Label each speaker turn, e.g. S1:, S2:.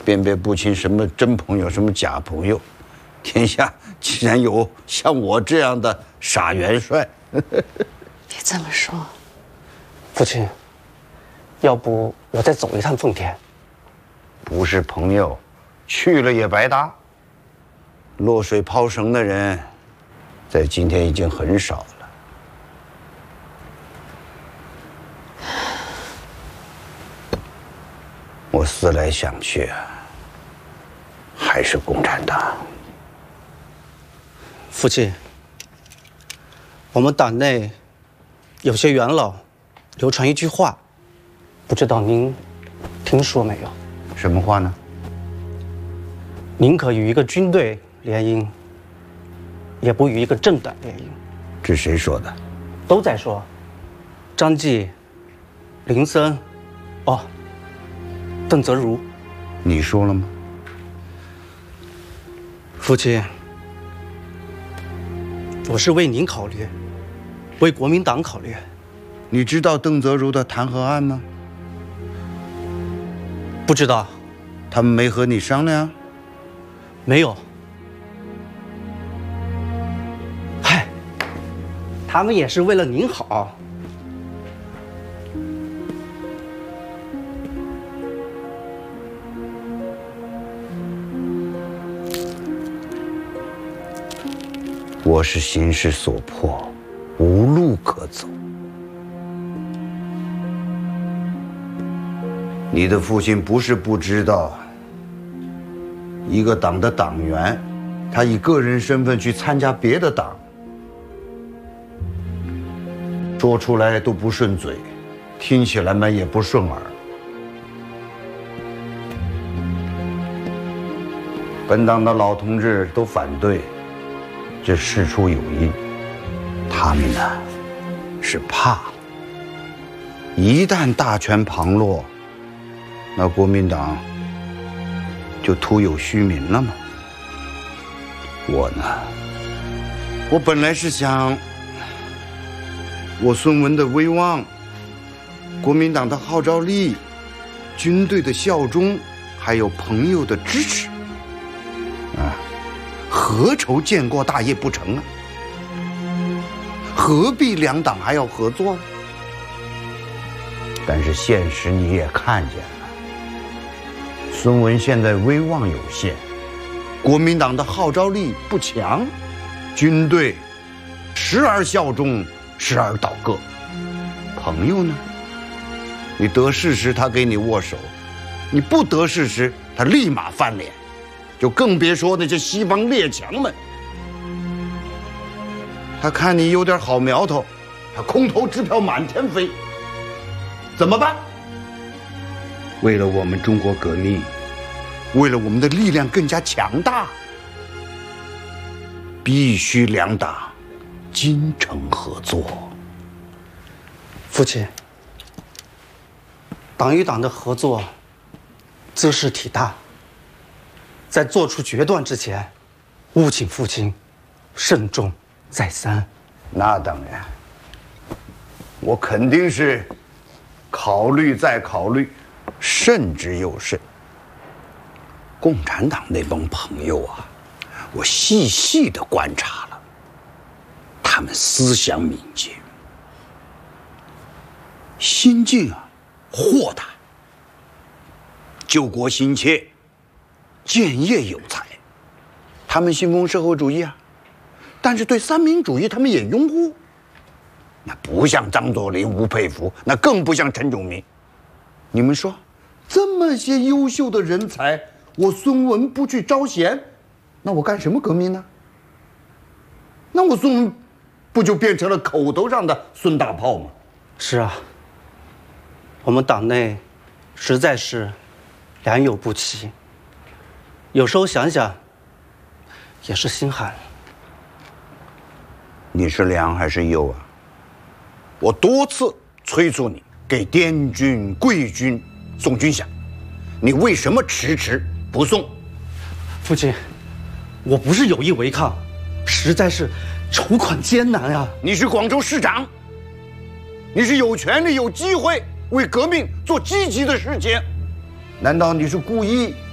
S1: 辨别不清什么真朋友，什么假朋友。天下竟然有像我这样的傻元帅。
S2: 别这么说，
S3: 父亲，要不我再走一趟奉天？
S1: 不是朋友，去了也白搭。落水抛绳的人，在今天已经很少了。我思来想去啊，还是共产党。
S3: 父亲，我们党内有些元老流传一句话，不知道您听说没有？
S1: 什么话呢？
S3: 宁可与一个军队联姻，也不与一个政党联姻。
S1: 这谁说的？
S3: 都在说。张继、林森，哦，邓泽如。
S1: 你说了吗？
S3: 父亲，我是为您考虑，为国民党考虑。
S1: 你知道邓泽如的弹劾案吗？
S3: 不知道。
S1: 他们没和你商量？
S3: 没有。嗨，他们也是为了您好。
S1: 我是形势所迫，无路可走。你的父亲不是不知道，一个党的党员，他以个人身份去参加别的党，说出来都不顺嘴，听起来嘛也不顺耳。本党的老同志都反对。这事出有因，他们呢是怕，一旦大权旁落，那国民党就徒有虚名了吗？我呢，我本来是想，我孙文的威望，国民党的号召力，军队的效忠，还有朋友的支持，何愁建国大业不成啊？何必两党还要合作呢？但是现实你也看见了，孙文现在威望有限，国民党的号召力不强，军队时而效忠，时而倒戈。朋友呢？你得势时他给你握手，你不得势时他立马翻脸。就更别说那些西方列强们，他看你有点好苗头，他空头支票满天飞，怎么办？为了我们中国革命，为了我们的力量更加强大，必须两党精诚合作。
S3: 父亲，党与党的合作兹事体大。在做出决断之前，务请父亲慎重再三。
S1: 那当然，我肯定是考虑再考虑，慎之又慎。共产党那帮朋友啊，我细细的观察了，他们思想敏捷，心境啊豁达，救国心切。建业有才，他们信奉社会主义啊，但是对三民主义他们也拥护。那不像张作霖、吴佩孚，那更不像陈炯明。你们说，这么些优秀的人才，我孙文不去招贤，那我干什么革命呢？那我孙文不就变成了口头上的孙大炮吗？
S3: 是啊，我们党内实在是良莠不齐。有时候想想，也是心寒。
S1: 你是良还是优啊？我多次催促你给滇军、桂军送军饷，你为什么迟迟不送？
S3: 父亲，我不是有意违抗，实在是筹款艰难啊。
S1: 你是广州市长，你是有权利、有机会为革命做积极的事情，难道你是故意